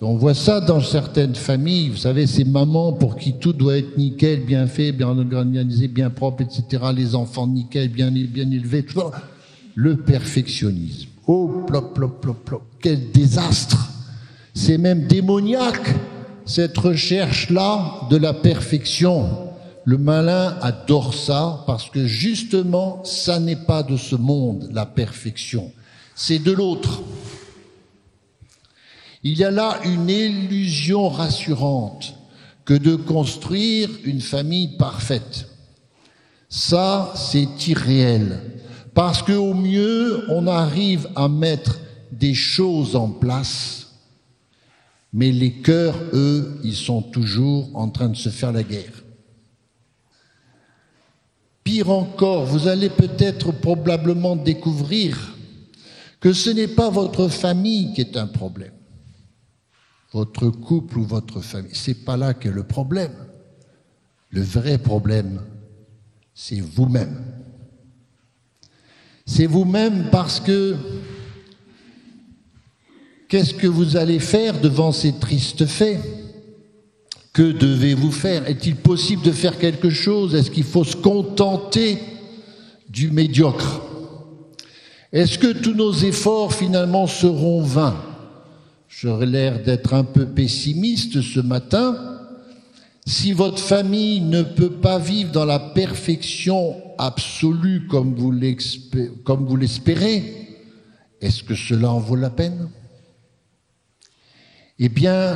On voit ça dans certaines familles, vous savez, ces mamans pour qui tout doit être nickel, bien fait, bien organisé, bien propre, etc. Les enfants nickel, bien élevés, tout ça. Le perfectionnisme. Oh, plop, plop, plop, plop. Quel désastre! C'est même démoniaque, cette recherche-là de la perfection. Le malin adore ça parce que justement, ça n'est pas de ce monde, la perfection. C'est de l'autre. Il y a là une illusion rassurante que de construire une famille parfaite. Ça, c'est irréel. Parce qu'au mieux, on arrive à mettre des choses en place, mais les cœurs, eux, ils sont toujours en train de se faire la guerre. Pire encore, vous allez peut-être probablement découvrir que ce n'est pas votre famille qui est un problème. Votre couple ou votre famille, c'est pas là qu'est le problème. Le vrai problème, c'est vous-même. C'est vous-même parce que qu'est-ce que vous allez faire devant ces tristes faits? Que devez-vous faire? Est-il possible de faire quelque chose? Est-ce qu'il faut se contenter du médiocre? Est-ce que tous nos efforts finalement seront vains? J'aurais l'air d'être un peu pessimiste ce matin. Si votre famille ne peut pas vivre dans la perfection absolue comme vous l'espérez, est-ce que cela en vaut la peine? Eh bien,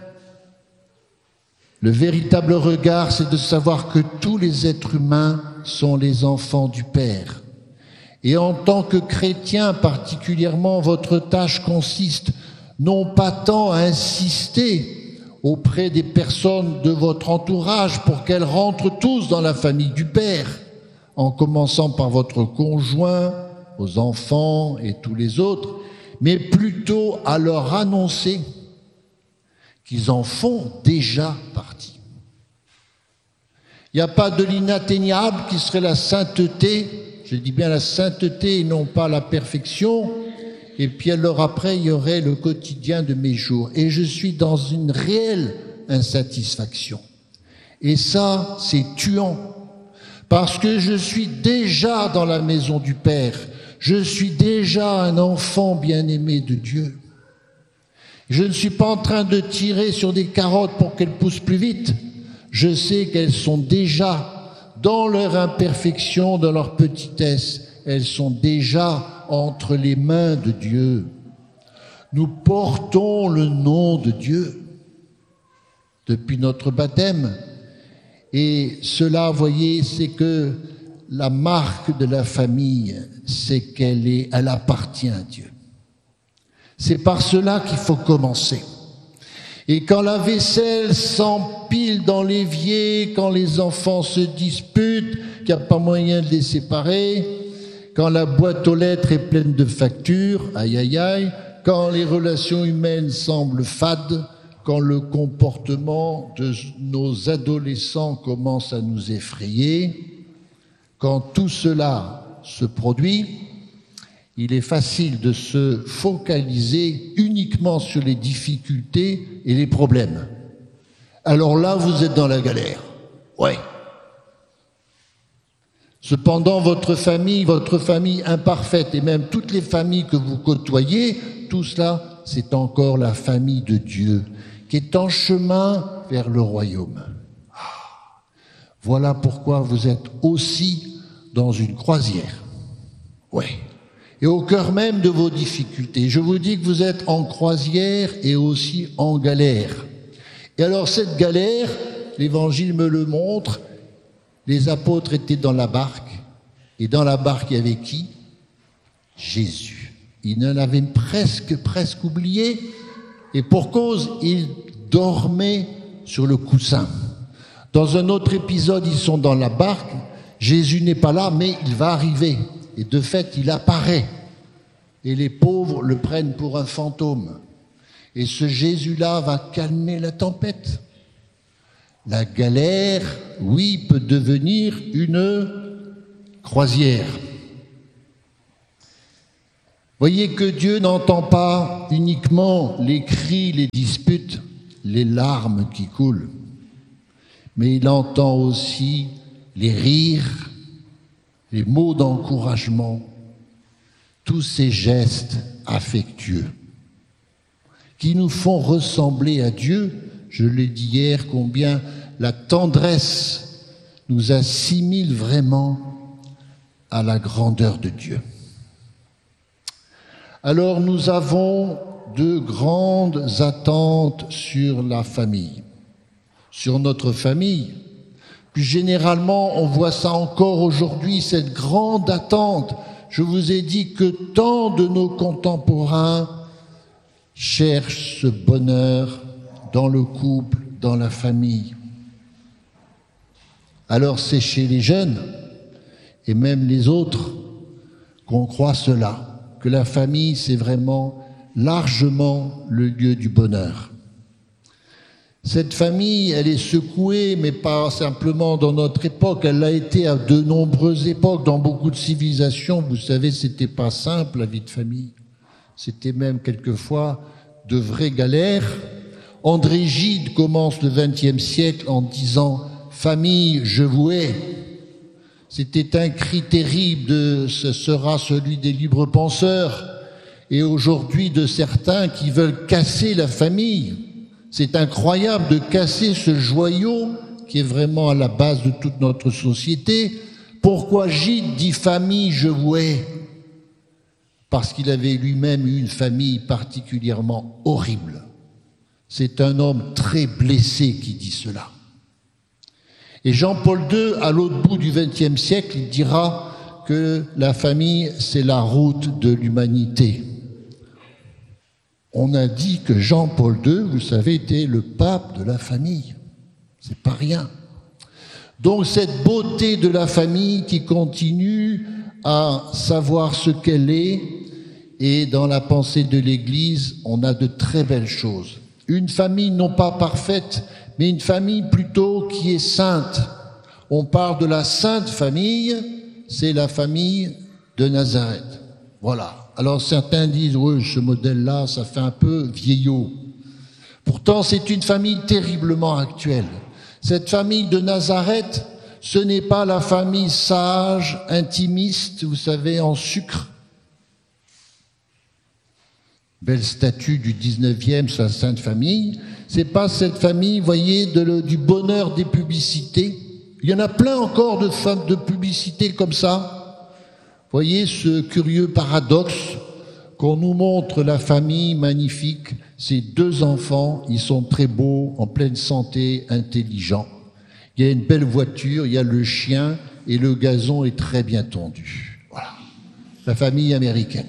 le véritable regard, c'est de savoir que tous les êtres humains sont les enfants du Père. Et en tant que chrétien particulièrement, votre tâche consiste non pas tant à insister auprès des personnes de votre entourage pour qu'elles rentrent tous dans la famille du Père, en commençant par votre conjoint, vos enfants et tous les autres, mais plutôt à leur annoncer qu'ils en font déjà partie. Il n'y a pas de l'inatteignable qui serait la sainteté, je dis bien la sainteté et non pas la perfection. Et puis alors après, il y aurait le quotidien de mes jours. Et je suis dans une réelle insatisfaction. Et ça, c'est tuant. Parce que je suis déjà dans la maison du Père. Je suis déjà un enfant bien-aimé de Dieu. Je ne suis pas en train de tirer sur des carottes pour qu'elles poussent plus vite. Je sais qu'elles sont déjà dans leur imperfection, dans leur petitesse. Elles sont déjà entre les mains de Dieu. Nous portons le nom de Dieu depuis notre baptême. Et cela, vous voyez, c'est que la marque de la famille, c'est elle appartient à Dieu. C'est par cela qu'il faut commencer. Et quand la vaisselle s'empile dans l'évier, quand les enfants se disputent, qu'il n'y a pas moyen de les séparer, quand la boîte aux lettres est pleine de factures, aïe aïe aïe, quand les relations humaines semblent fades, quand le comportement de nos adolescents commence à nous effrayer, quand tout cela se produit, il est facile de se focaliser uniquement sur les difficultés et les problèmes. Alors là, vous êtes dans la galère. Ouais. Cependant, votre famille imparfaite et même toutes les familles que vous côtoyez, tout cela, c'est encore la famille de Dieu qui est en chemin vers le royaume. Voilà pourquoi vous êtes aussi dans une croisière. Oui. Et au cœur même de vos difficultés. Je vous dis que vous êtes en croisière et aussi en galère. Et alors cette galère, l'Évangile me le montre, les apôtres étaient dans la barque, et dans la barque, il y avait qui? Jésus. Ils en avaient presque oublié, et pour cause, ils dormaient sur le coussin. Dans un autre épisode, ils sont dans la barque, Jésus n'est pas là, mais il va arriver. Et de fait, il apparaît. Et les pauvres le prennent pour un fantôme. Et ce Jésus-là va calmer la tempête. La galère, oui, peut devenir une croisière. Voyez que Dieu n'entend pas uniquement les cris, les disputes, les larmes qui coulent, mais il entend aussi les rires, les mots d'encouragement, tous ces gestes affectueux qui nous font ressembler à Dieu. Je l'ai dit hier, combien la tendresse nous assimile vraiment à la grandeur de Dieu. Alors nous avons de grandes attentes sur la famille, sur notre famille. Plus généralement, on voit ça encore aujourd'hui, cette grande attente. Je vous ai dit que tant de nos contemporains cherchent ce bonheur dans le couple, dans la famille. Alors c'est chez les jeunes et même les autres qu'on croit cela, que la famille c'est vraiment largement le lieu du bonheur. Cette famille, elle est secouée, mais pas simplement dans notre époque, elle l'a été à de nombreuses époques, dans beaucoup de civilisations. Vous savez, c'était pas simple la vie de famille. C'était même quelquefois de vraies galères. André Gide commence le XXe siècle en disant « Famille, je vous hais ». C'était un cri terrible, ce sera celui des libres penseurs, et aujourd'hui de certains qui veulent casser la famille. C'est incroyable de casser ce joyau qui est vraiment à la base de toute notre société. Pourquoi Gide dit « Famille, je vous hais » ? Parce qu'il avait lui-même eu une famille particulièrement horrible. C'est un homme très blessé qui dit cela. Et Jean-Paul II, à l'autre bout du XXe siècle, il dira que la famille, c'est la route de l'humanité. On a dit que Jean-Paul II, vous savez, était le pape de la famille. C'est pas rien. Donc cette beauté de la famille qui continue à savoir ce qu'elle est, et dans la pensée de l'Église, on a de très belles choses. Une famille non pas parfaite, mais une famille plutôt qui est sainte. On parle de la sainte famille, c'est la famille de Nazareth. Voilà. Alors certains disent, oui, ce modèle-là, ça fait un peu vieillot. Pourtant, c'est une famille terriblement actuelle. Cette famille de Nazareth, ce n'est pas la famille sage, intimiste, vous savez, en sucre. Belle statue du 19e sur la Sainte Famille. C'est pas cette famille, voyez, du bonheur des publicités. Il y en a plein encore de femmes de publicités comme ça. Voyez ce curieux paradoxe qu'on nous montre la famille magnifique, ces deux enfants, ils sont très beaux, en pleine santé, intelligents. Il y a une belle voiture, il y a le chien et le gazon est très bien tondu. Voilà, la famille américaine.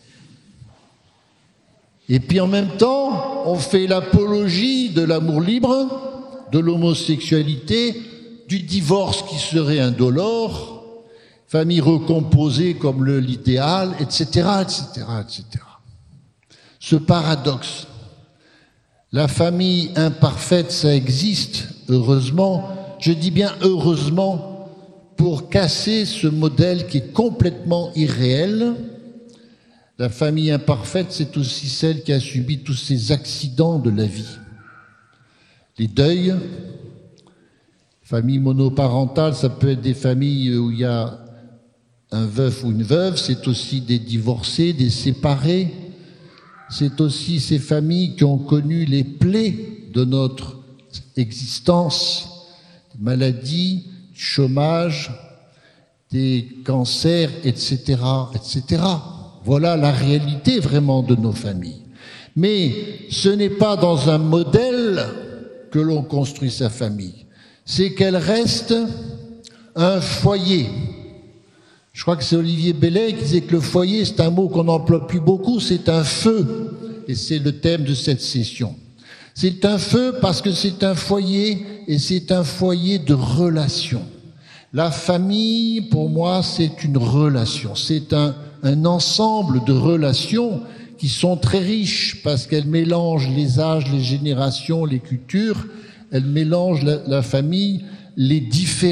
Et puis en même temps, on fait l'apologie de l'amour libre, de l'homosexualité, du divorce qui serait indolore, famille recomposée comme l'idéal, etc., etc., etc. Ce paradoxe, la famille imparfaite, ça existe, heureusement, je dis bien heureusement, pour casser ce modèle qui est complètement irréel. La famille imparfaite, c'est aussi celle qui a subi tous ces accidents de la vie. Les deuils, famille monoparentale, ça peut être des familles où il y a un veuf ou une veuve, c'est aussi des divorcés, des séparés, c'est aussi ces familles qui ont connu les plaies de notre existence, des maladies, du chômage, des cancers, etc., etc. Voilà la réalité vraiment de nos familles. Mais ce n'est pas dans un modèle que l'on construit sa famille, c'est qu'elle reste un foyer. Je crois que c'est Olivier Bellet qui disait que le foyer, c'est un mot qu'on n'emploie plus beaucoup, c'est un feu. Et c'est le thème de cette session. C'est un feu parce que c'est un foyer et c'est un foyer de relation. La famille, pour moi, c'est une relation. C'est un ensemble de relations qui sont très riches parce qu'elles mélangent les âges, les générations, les cultures. Elles mélangent la famille, les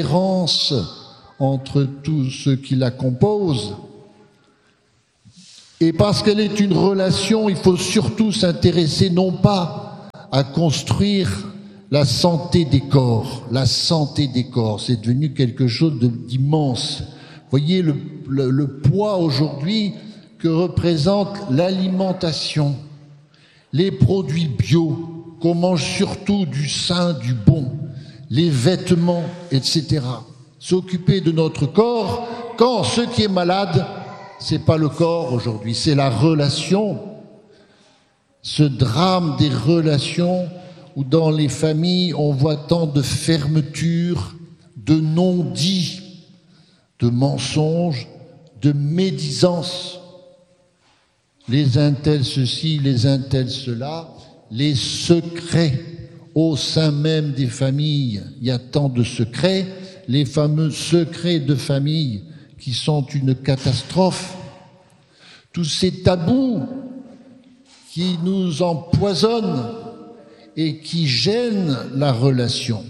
différences entre tous ceux qui la composent. Et parce qu'elle est une relation, il faut surtout s'intéresser non pas à construire la santé des corps. La santé des corps, c'est devenu quelque chose d'immense. Voyez le poids aujourd'hui que représente l'alimentation, les produits bio, qu'on mange surtout du sain, du bon, les vêtements, etc. S'occuper de notre corps, quand ce qui est malade, c'est pas le corps aujourd'hui, c'est la relation. Ce drame des relations où dans les familles on voit tant de fermeture, de non-dits, de mensonges, de médisance. Les uns tels ceci, les uns tels cela, les secrets au sein même des familles. Il y a tant de secrets, les fameux secrets de famille qui sont une catastrophe. Tous ces tabous qui nous empoisonnent et qui gênent la relation.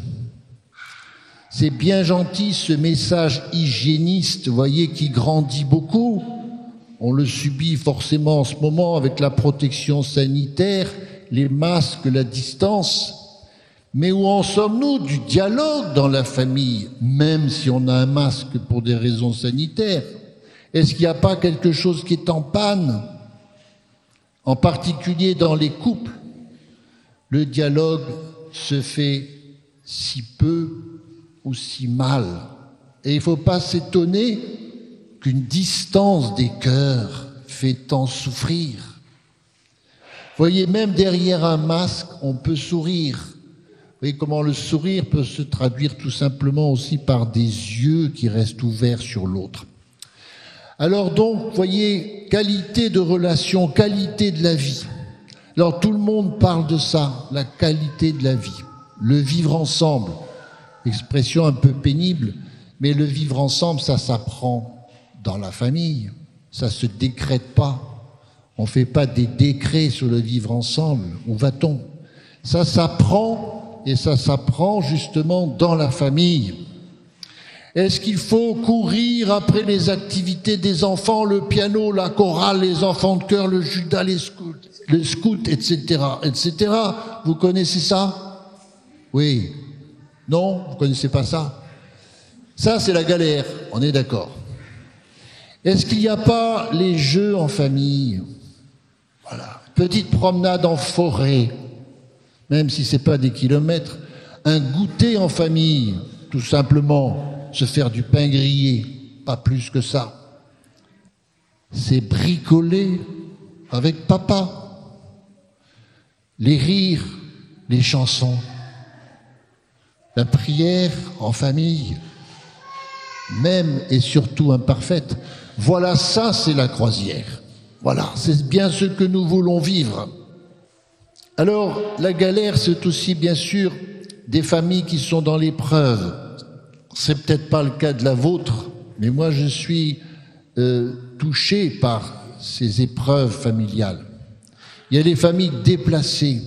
C'est bien gentil ce message hygiéniste, vous voyez, qui grandit beaucoup. On le subit forcément en ce moment avec la protection sanitaire, les masques, la distance. Mais où en sommes-nous du dialogue dans la famille, même si on a un masque pour des raisons sanitaires? Est-ce qu'il n'y a pas quelque chose qui est en panne? En particulier dans les couples, le dialogue se fait si peu ou si mal. Et il ne faut pas s'étonner qu'une distance des cœurs fait tant souffrir. Vous voyez, même derrière un masque, on peut sourire. Vous voyez comment le sourire peut se traduire tout simplement aussi par des yeux qui restent ouverts sur l'autre. Alors donc, vous voyez, qualité de relation, qualité de la vie. Alors tout le monde parle de ça, la qualité de la vie. Le vivre ensemble, expression un peu pénible, mais le vivre ensemble, ça s'apprend dans la famille, ça se décrète pas. On ne fait pas des décrets sur le vivre ensemble. Où va-t-on? Ça s'apprend. Et ça s'apprend justement dans la famille. Est-ce qu'il faut courir après les activités des enfants, le piano, la chorale, les enfants de chœur, le judas, les scouts, etc., etc. Vous connaissez ça? Oui. Non? Vous connaissez pas ça? Ça, c'est la galère. On est d'accord. Est-ce qu'il n'y a pas les jeux en famille? Voilà. Petite promenade en forêt. Même si ce n'est pas des kilomètres, un goûter en famille, tout simplement, se faire du pain grillé, pas plus que ça. C'est bricoler avec papa, les rires, les chansons, la prière en famille, même et surtout imparfaite. Voilà, ça c'est la croisière. Voilà, c'est bien ce que nous voulons vivre. Alors, la galère, c'est aussi, bien sûr, des familles qui sont dans l'épreuve. C'est peut-être pas le cas de la vôtre, mais moi, je suis touché par ces épreuves familiales. Il y a des familles déplacées.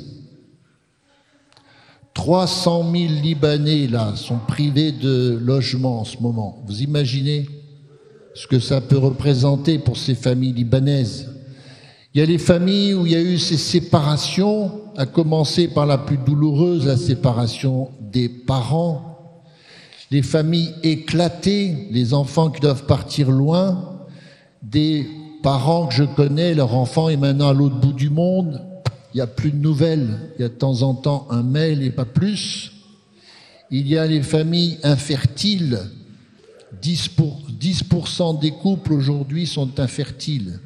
300 000 Libanais, là, sont privés de logement en ce moment. Vous imaginez ce que ça peut représenter pour ces familles libanaises? Il y a les familles où il y a eu ces séparations, à commencer par la plus douloureuse, la séparation des parents. Les familles éclatées, les enfants qui doivent partir loin, des parents que je connais, leur enfant est maintenant à l'autre bout du monde, il n'y a plus de nouvelles, il y a de temps en temps un mail et pas plus. Il y a les familles infertiles, 10% des couples aujourd'hui sont infertiles.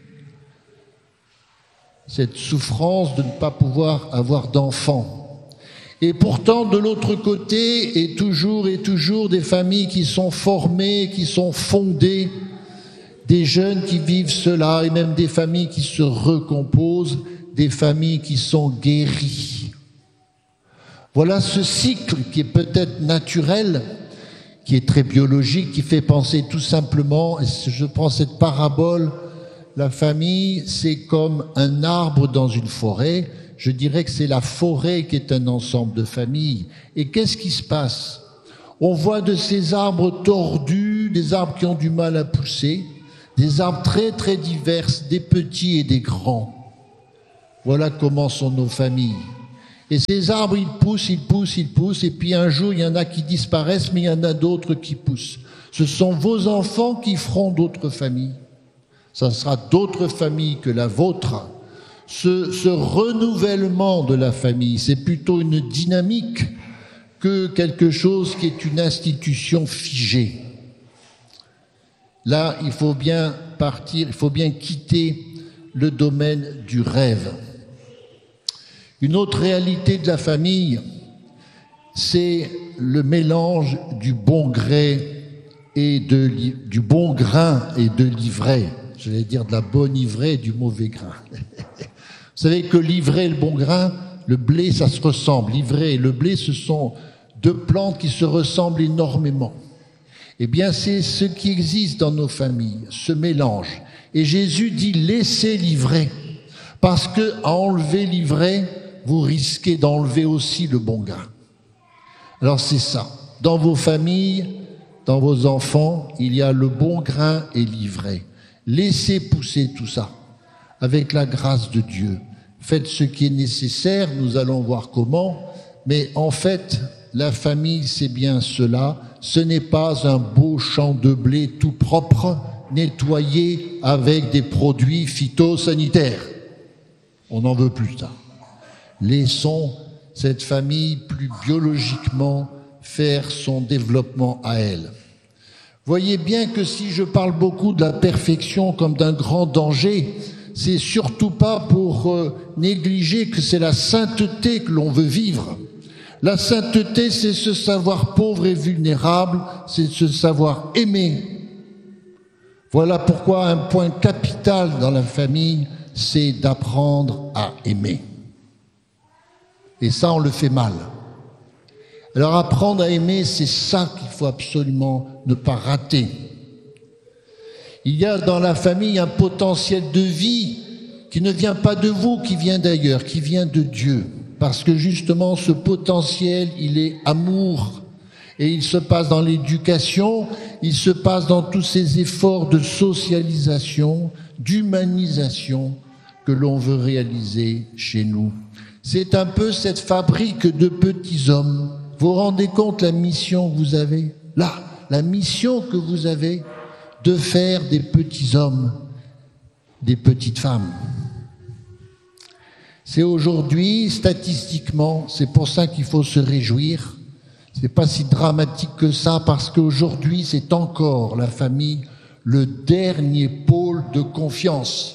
Cette souffrance de ne pas pouvoir avoir d'enfants. Et pourtant, de l'autre côté, et toujours des familles qui sont formées, qui sont fondées, des jeunes qui vivent cela, et même des familles qui se recomposent, des familles qui sont guéries. Voilà ce cycle qui est peut-être naturel, qui est très biologique, qui fait penser tout simplement, et je prends cette parabole, la famille, c'est comme un arbre dans une forêt. Je dirais que c'est la forêt qui est un ensemble de familles. Et qu'est-ce qui se passe? On voit de ces arbres tordus, des arbres qui ont du mal à pousser, Des arbres très très divers, des petits et des grands. Voilà comment sont nos familles. Et ces arbres, ils poussent, et puis un jour, il y en a qui disparaissent, mais il y en a d'autres qui poussent. Ce sont vos enfants qui feront d'autres familles. Ça sera d'autres familles que la vôtre. Ce renouvellement de la famille, c'est plutôt une dynamique que quelque chose qui est une institution figée. Là, il faut bien partir, il faut bien quitter le domaine du rêve. Une autre réalité de la famille, c'est le mélange du bon gré et du bon grain et de l'ivraie. J'allais dire de la bonne ivraie et du mauvais grain. Vous savez que l'ivraie et le bon grain, le blé, ça se ressemble. L'ivraie et le blé, ce sont deux plantes qui se ressemblent énormément. Eh bien, c'est ce qui existe dans nos familles, ce mélange. Et Jésus dit, laissez l'ivraie, parce qu'à enlever l'ivraie, vous risquez d'enlever aussi le bon grain. Alors c'est ça. Dans vos familles, dans vos enfants, il y a le bon grain et l'ivraie. Laissez pousser tout ça avec la grâce de Dieu. Faites ce qui est nécessaire, nous allons voir comment. Mais en fait, la famille, c'est bien cela. Ce n'est pas un beau champ de blé tout propre, nettoyé avec des produits phytosanitaires. On n'en veut plus ça. Laissons cette famille plus biologiquement faire son développement à elle. Voyez bien que si je parle beaucoup de la perfection comme d'un grand danger, c'est surtout pas pour négliger que c'est la sainteté que l'on veut vivre. La sainteté, c'est se savoir pauvre et vulnérable, c'est se savoir aimer. Voilà pourquoi un point capital dans la famille, c'est d'apprendre à aimer. Et ça, on le fait mal. Alors apprendre à aimer, c'est ça qu'il faut absolument ne pas rater. Il y a dans la famille un potentiel de vie qui ne vient pas de vous, qui vient d'ailleurs, qui vient de Dieu. Parce que justement, ce potentiel, il est amour. Et il se passe dans l'éducation, il se passe dans tous ces efforts de socialisation, d'humanisation que l'on veut réaliser chez nous. C'est un peu cette fabrique de petits hommes. Vous vous rendez compte la mission que vous avez? Là, la mission que vous avez de faire des petits hommes, des petites femmes. C'est aujourd'hui, statistiquement, c'est pour ça qu'il faut se réjouir. C'est pas si dramatique que ça, parce qu'aujourd'hui, c'est encore la famille, le dernier pôle de confiance.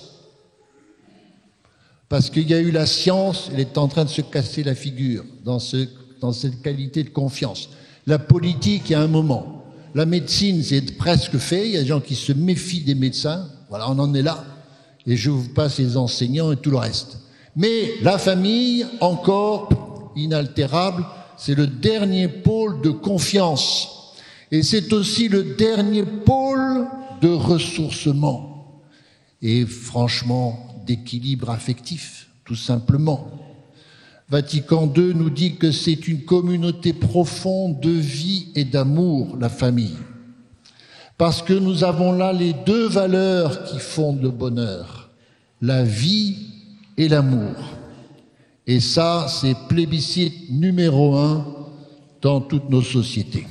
Parce qu'il y a eu la science, elle est en train de se casser la figure dans cette qualité de confiance. La politique, il y a un moment. La médecine, c'est presque fait. Il y a des gens qui se méfient des médecins. Voilà, on en est là. Et je vous passe les enseignants et tout le reste. Mais la famille, encore inaltérable, c'est le dernier pôle de confiance. Et c'est aussi le dernier pôle de ressourcement. Et franchement, d'équilibre affectif, tout simplement. Vatican II nous dit que c'est une communauté profonde de vie et d'amour, la famille. Parce que nous avons là les deux valeurs qui fondent le bonheur, la vie et l'amour. Et ça, c'est plébiscite numéro 1 dans toutes nos sociétés.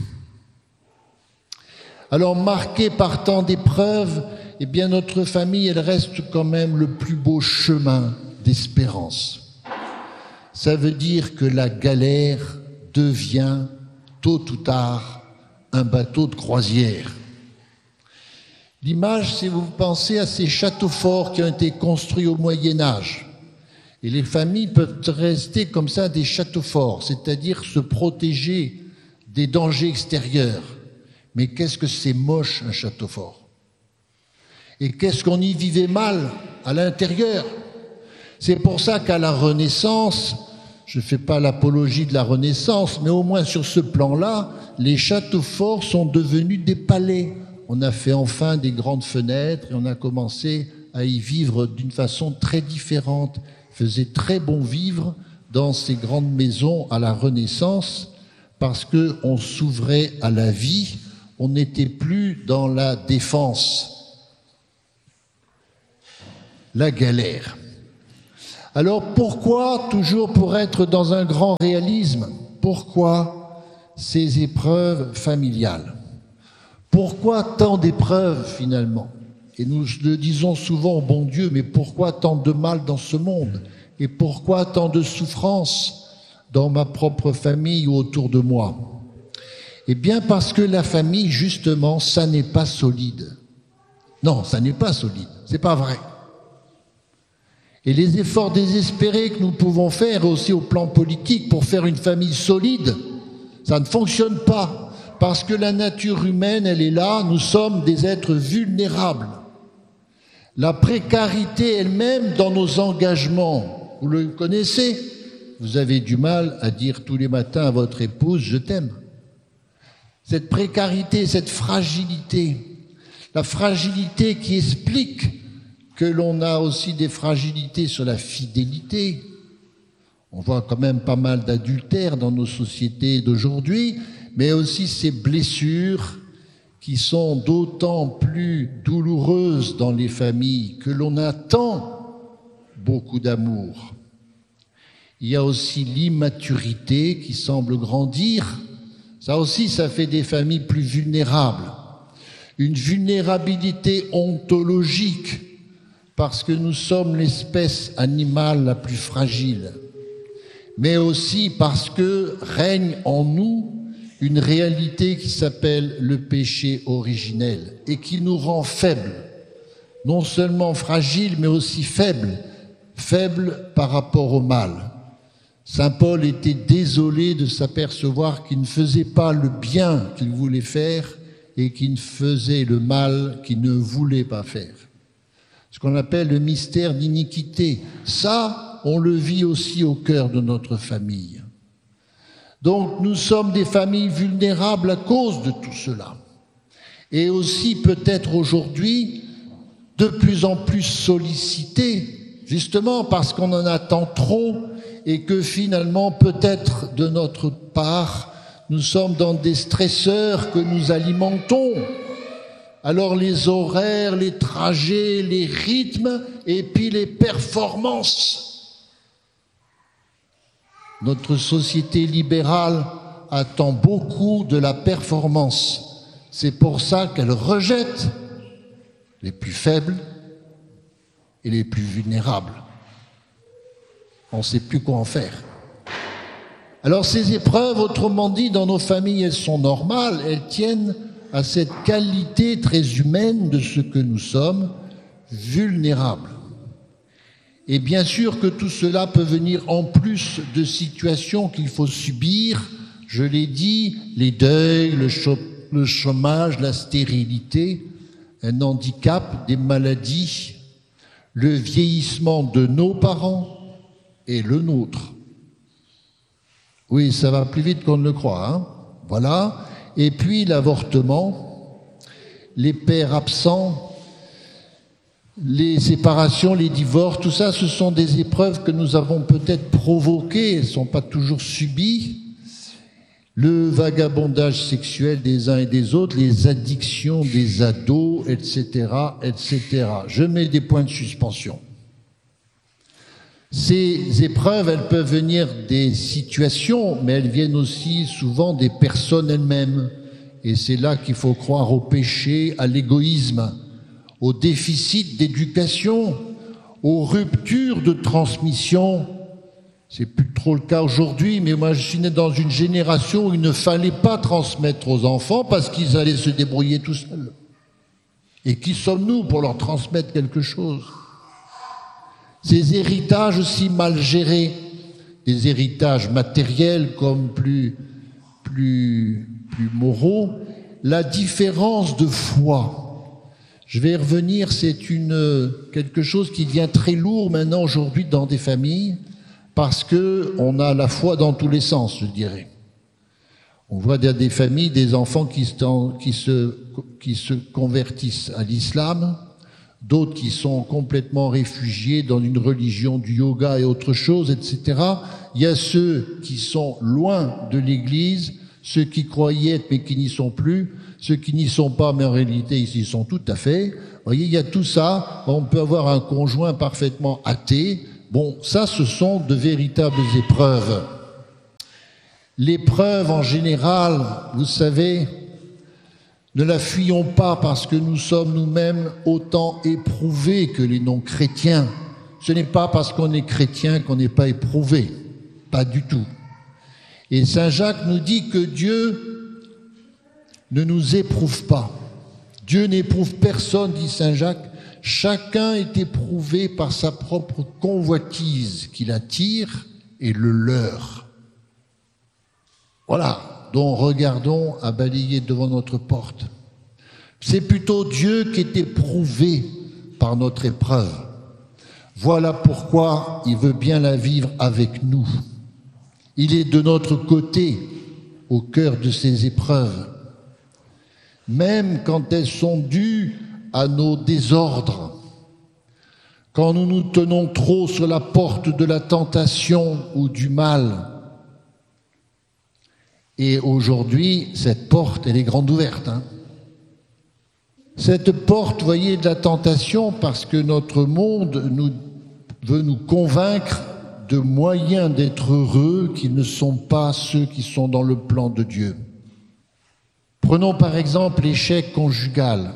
Alors, marquée par tant d'épreuves, eh bien, notre famille, elle reste quand même le plus beau chemin d'espérance. Ça veut dire que la galère devient, tôt ou tard, un bateau de croisière. L'image, si vous pensez à ces châteaux forts qui ont été construits au Moyen-Âge. Et les familles peuvent rester comme ça des châteaux forts, c'est-à-dire se protéger des dangers extérieurs. Mais qu'est-ce que c'est moche, un château fort? Et qu'est-ce qu'on y vivait mal à l'intérieur? C'est pour ça qu'à la Renaissance, je ne fais pas l'apologie de la Renaissance, mais au moins sur ce plan-là, les châteaux forts sont devenus des palais. On a fait enfin des grandes fenêtres et on a commencé à y vivre d'une façon très différente. Il faisait très bon vivre dans ces grandes maisons à la Renaissance parce qu'on s'ouvrait à la vie, on n'était plus dans la défense. la galère. Alors pourquoi, toujours pour être dans un grand réalisme, pourquoi ces épreuves familiales? Pourquoi tant d'épreuves finalement? Et nous le disons souvent au bon Dieu, mais pourquoi tant de mal dans ce monde? Et pourquoi tant de souffrances dans ma propre famille ou autour de moi? Eh bien parce que la famille, justement, ça n'est pas solide. Non, ça n'est pas solide, c'est pas vrai. Et les efforts désespérés que nous pouvons faire aussi au plan politique pour faire une famille solide, ça ne fonctionne pas. Parce que la nature humaine, elle est là, nous sommes des êtres vulnérables. La précarité elle-même dans nos engagements, vous le connaissez, vous avez du mal à dire tous les matins à votre épouse « je t'aime ». Cette précarité, cette fragilité, la fragilité qui explique que l'on a aussi des fragilités sur la fidélité. On voit quand même pas mal d'adultères dans nos sociétés d'aujourd'hui, mais aussi ces blessures qui sont d'autant plus douloureuses dans les familles que l'on attend beaucoup d'amour. Il y a aussi l'immaturité qui semble grandir. Ça aussi, ça fait des familles plus vulnérables. Une vulnérabilité ontologique, parce que nous sommes l'espèce animale la plus fragile, mais aussi parce que règne en nous une réalité qui s'appelle le péché originel et qui nous rend faibles, non seulement fragiles, mais aussi faibles par rapport au mal. Saint Paul était désolé de s'apercevoir qu'il ne faisait pas le bien qu'il voulait faire et qu'il faisait le mal qu'il ne voulait pas faire. Ce qu'on appelle le mystère d'iniquité. Ça, on le vit aussi au cœur de notre famille. Donc nous sommes des familles vulnérables à cause de tout cela. Et aussi peut-être aujourd'hui de plus en plus sollicitées, justement parce qu'on en attend trop et que finalement peut-être de notre part, nous sommes dans des stresseurs que nous alimentons. Alors les horaires, les trajets, les rythmes et puis les performances. Notre société libérale attend beaucoup de la performance. C'est pour ça qu'elle rejette les plus faibles et les plus vulnérables. On ne sait plus quoi en faire. Alors ces épreuves, autrement dit, dans nos familles, elles sont normales, elles tiennent à cette qualité très humaine de ce que nous sommes, vulnérables. Et bien sûr que tout cela peut venir en plus de situations qu'il faut subir, je l'ai dit, les deuils, le chômage, la stérilité, un handicap, des maladies, le vieillissement de nos parents et le nôtre. Oui, ça va plus vite qu'on ne le croit, hein. Voilà. Et puis l'avortement, les pères absents, les séparations, les divorces, tout ça, ce sont des épreuves que nous avons peut-être provoquées, elles ne sont pas toujours subies. Le vagabondage sexuel des uns et des autres, les addictions des ados, etc., etc. Je mets des points de suspension. Ces épreuves, elles peuvent venir des situations, mais elles viennent aussi souvent des personnes elles-mêmes. Et c'est là qu'il faut croire au péché, à l'égoïsme, au déficit d'éducation, aux ruptures de transmission. C'est plus trop le cas aujourd'hui, mais moi je suis né dans une génération où il ne fallait pas transmettre aux enfants parce qu'ils allaient se débrouiller tout seuls. Et qui sommes-nous pour leur transmettre quelque chose ? Ces héritages aussi mal gérés, des héritages matériels comme plus moraux, la différence de foi. Je vais y revenir, c'est quelque chose qui devient très lourd maintenant aujourd'hui dans des familles, parce qu'on a la foi dans tous les sens, je dirais. On voit des familles, des enfants qui se convertissent à l'islam, d'autres qui sont complètement réfugiés dans une religion du yoga et autre chose, etc. Il y a ceux qui sont loin de l'Église, ceux qui croyaient être mais qui n'y sont plus, ceux qui n'y sont pas mais en réalité ils y sont tout à fait. Vous voyez, il y a tout ça. On peut avoir un conjoint parfaitement athée. Bon, ça, ce sont de véritables épreuves. L'épreuve, en général, vous savez, ne la fuyons pas parce que nous sommes nous-mêmes autant éprouvés que les non-chrétiens. Ce n'est pas parce qu'on est chrétien qu'on n'est pas éprouvé. Pas du tout. Et Saint Jacques nous dit que Dieu ne nous éprouve pas. Dieu n'éprouve personne, dit Saint Jacques. Chacun est éprouvé par sa propre convoitise qui l'attire et le leurre. Voilà, donc regardons à balayer devant notre porte. C'est plutôt Dieu qui est éprouvé par notre épreuve. Voilà pourquoi il veut bien la vivre avec nous. Il est de notre côté, au cœur de ces épreuves. Même quand elles sont dues à nos désordres, quand nous nous tenons trop sur la porte de la tentation ou du mal. Et aujourd'hui, cette porte, elle est grande ouverte. Cette porte, vous voyez, de la tentation, parce que notre monde veut nous convaincre de moyens d'être heureux qui ne sont pas ceux qui sont dans le plan de Dieu. Prenons par exemple l'échec conjugal.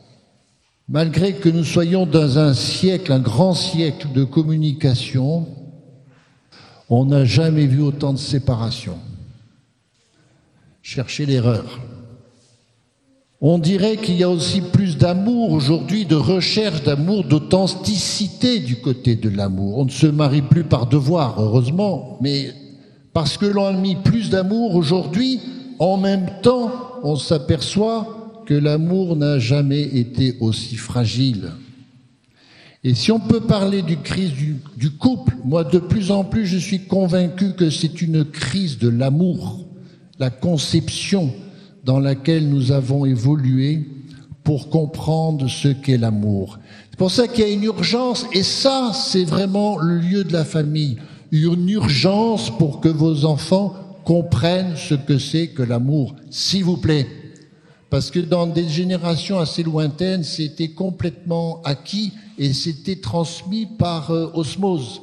Malgré que nous soyons dans un siècle, un grand siècle de communication, on n'a jamais vu autant de séparation. Cherchez l'erreur. On dirait qu'il y a aussi plus d'amour aujourd'hui, de recherche d'amour, d'authenticité du côté de l'amour. On ne se marie plus par devoir, heureusement, mais parce que l'on a mis plus d'amour aujourd'hui, en même temps, on s'aperçoit que l'amour n'a jamais été aussi fragile. Et si on peut parler du crise du couple, moi de plus en plus je suis convaincu que c'est une crise de l'amour, la conception dans laquelle nous avons évolué pour comprendre ce qu'est l'amour. C'est pour ça qu'il y a une urgence, et ça c'est vraiment le lieu de la famille, une urgence pour que vos enfants comprennent ce que c'est que l'amour, s'il vous plaît. Parce que dans des générations assez lointaines, c'était complètement acquis et c'était transmis par osmose.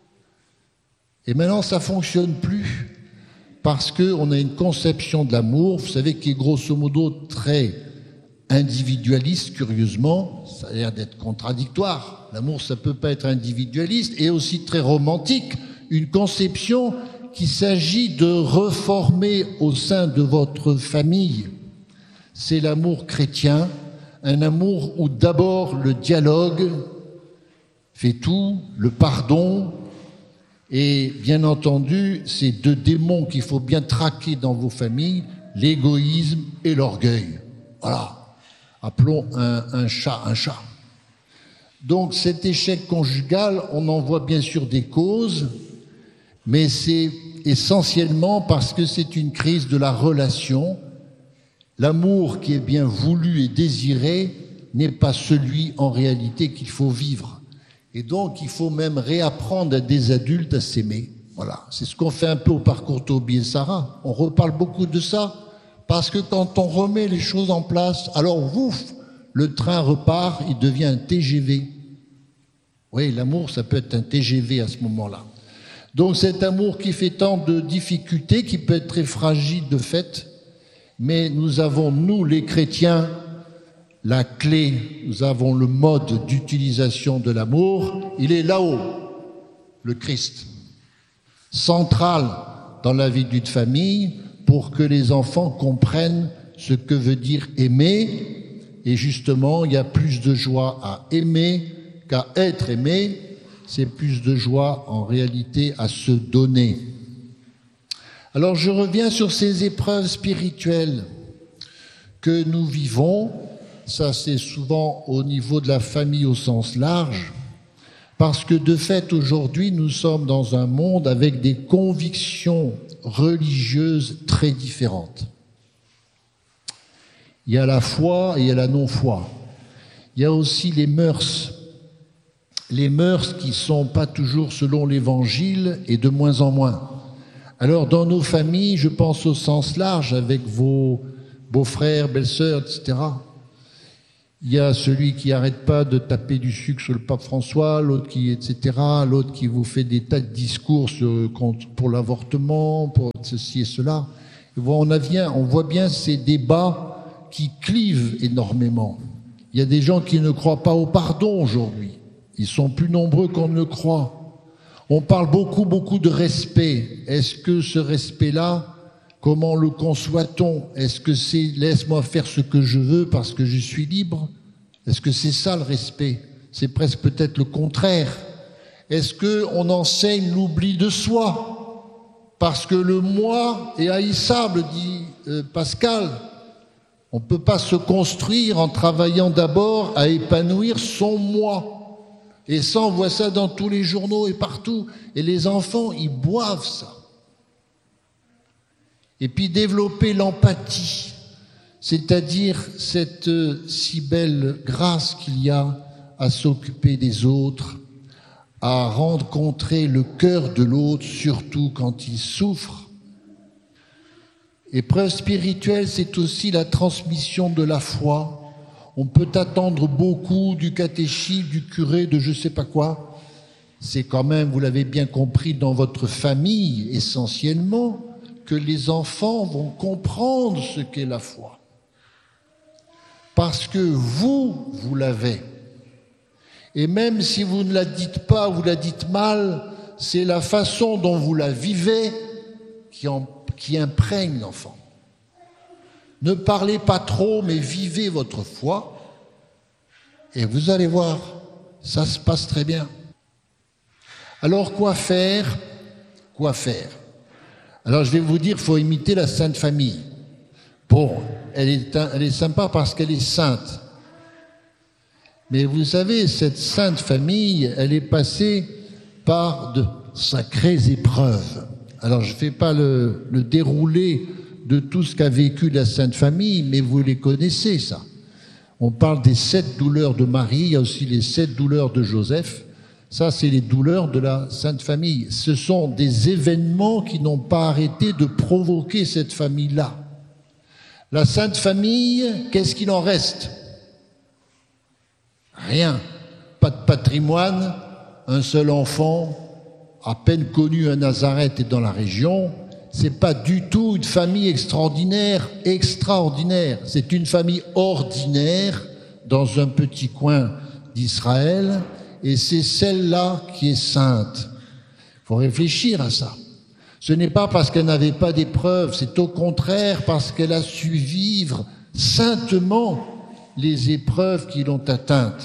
Et maintenant, ça ne fonctionne plus parce qu'on a une conception de l'amour, vous savez, qui est grosso modo très individualiste, curieusement. Ça a l'air d'être contradictoire. L'amour, ça ne peut pas être individualiste et aussi très romantique. Une conception qu'il s'agit de reformer au sein de votre famille. C'est l'amour chrétien, un amour où d'abord le dialogue fait tout, le pardon, et bien entendu, ces deux démons qu'il faut bien traquer dans vos familles, l'égoïsme et l'orgueil. Voilà, appelons un chat un chat. Donc cet échec conjugal, on en voit bien sûr des causes, mais c'est essentiellement parce que c'est une crise de la relation. L'amour qui est bien voulu et désiré n'est pas celui en réalité qu'il faut vivre. Et donc il faut même réapprendre à des adultes à s'aimer. Voilà, c'est ce qu'on fait un peu au parcours Toby et Sarah. On reparle beaucoup de ça, parce que quand on remet les choses en place, alors ouf, le train repart, il devient un TGV. Oui, l'amour, ça peut être un TGV à ce moment-là. Donc cet amour qui fait tant de difficultés, qui peut être très fragile de fait, mais nous avons, nous les chrétiens, la clé, nous avons le mode d'utilisation de l'amour, il est là-haut, le Christ, central dans la vie d'une famille pour que les enfants comprennent ce que veut dire aimer. Et justement, il y a plus de joie à aimer qu'à être aimé, c'est plus de joie en réalité à se donner. Alors je reviens sur ces épreuves spirituelles que nous vivons. Ça, c'est souvent au niveau de la famille au sens large, parce que de fait, aujourd'hui, nous sommes dans un monde avec des convictions religieuses très différentes. Il y a la foi et il y a la non-foi. Il y a aussi les mœurs qui ne sont pas toujours selon l'Évangile et de moins en moins. Alors, dans nos familles, je pense au sens large, avec vos beaux-frères, belles-sœurs, etc. Il y a celui qui n'arrête pas de taper du sucre sur le pape François, l'autre qui, etc., l'autre qui vous fait des tas de discours pour l'avortement, pour ceci et cela. Et on voit bien ces débats qui clivent énormément. Il y a des gens qui ne croient pas au pardon aujourd'hui. Ils sont plus nombreux qu'on ne le croit. On parle beaucoup de respect. Est-ce que ce respect-là, comment le conçoit-on? Est-ce que c'est laisse-moi faire ce que je veux parce que je suis libre? Est-ce que c'est ça le respect? C'est presque peut-être le contraire. Est-ce qu'on enseigne l'oubli de soi? Parce que le moi est haïssable, dit Pascal. On ne peut pas se construire en travaillant d'abord à épanouir son moi. Et ça, on voit ça dans tous les journaux et partout. Et les enfants, ils boivent ça. Et puis développer l'empathie, c'est-à-dire cette si belle grâce qu'il y a à s'occuper des autres, à rencontrer le cœur de l'autre, surtout quand il souffre. Épreuve spirituelle, c'est aussi la transmission de la foi. On peut attendre beaucoup du catéchisme, du curé, de je ne sais pas quoi. C'est quand même, vous l'avez bien compris, dans votre famille, essentiellement, que les enfants vont comprendre ce qu'est la foi. Parce que vous l'avez. Et même si vous ne la dites pas, vous la dites mal, c'est la façon dont vous la vivez qui imprègne l'enfant. Ne parlez pas trop, mais vivez votre foi, et vous allez voir, ça se passe très bien. Alors, quoi faire? Alors, je vais vous dire, il faut imiter la Sainte Famille. Bon, elle est sympa parce qu'elle est sainte. Mais vous savez, cette Sainte Famille, elle est passée par de sacrées épreuves. Alors, je ne fais pas le déroulé de tout ce qu'a vécu la Sainte Famille, mais vous les connaissez, ça. On parle des 7 douleurs de Marie, il y a aussi les 7 douleurs de Joseph. Ça, c'est les douleurs de la Sainte Famille. Ce sont des événements qui n'ont pas arrêté de provoquer cette famille-là. La Sainte Famille, qu'est-ce qu'il en reste? Rien. Pas de patrimoine, un seul enfant, à peine connu à Nazareth et dans la région. C'est pas du tout une famille extraordinaire. C'est une famille ordinaire dans un petit coin d'Israël. Et c'est celle-là qui est sainte. Il faut réfléchir à ça. Ce n'est pas parce qu'elle n'avait pas d'épreuves, c'est au contraire parce qu'elle a su vivre saintement les épreuves qui l'ont atteinte.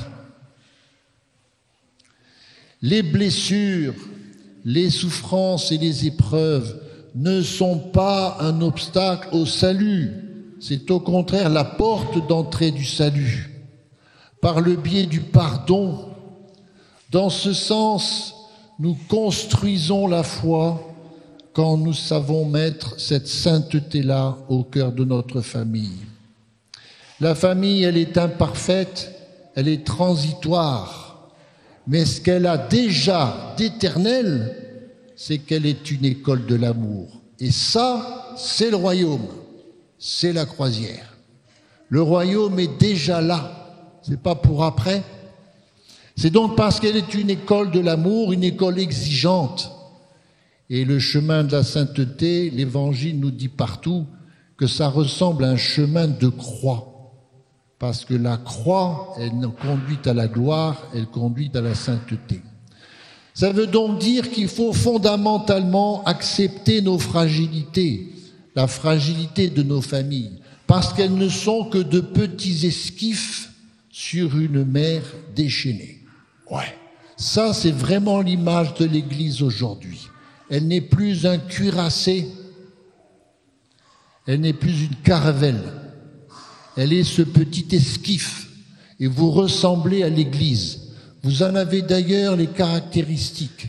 Les blessures, les souffrances et les épreuves ne sont pas un obstacle au salut. C'est au contraire la porte d'entrée du salut. Par le biais du pardon, dans ce sens, nous construisons la foi quand nous savons mettre cette sainteté-là au cœur de notre famille. La famille, elle est imparfaite, elle est transitoire, mais ce qu'elle a déjà d'éternel, c'est qu'elle est une école de l'amour. Et ça, c'est le royaume, c'est la croisière. Le royaume est déjà là, c'est pas pour après. C'est donc parce qu'elle est une école de l'amour, une école exigeante. Et le chemin de la sainteté, l'Évangile nous dit partout que ça ressemble à un chemin de croix. Parce que la croix, elle conduit à la gloire, elle conduit à la sainteté. Ça veut donc dire qu'il faut fondamentalement accepter nos fragilités, la fragilité de nos familles, parce qu'elles ne sont que de petits esquifs sur une mer déchaînée. Ouais, ça c'est vraiment l'image de l'Église aujourd'hui. Elle n'est plus un cuirassé, elle n'est plus une caravelle, elle est ce petit esquif, et vous ressemblez à l'Église. Vous en avez d'ailleurs les caractéristiques.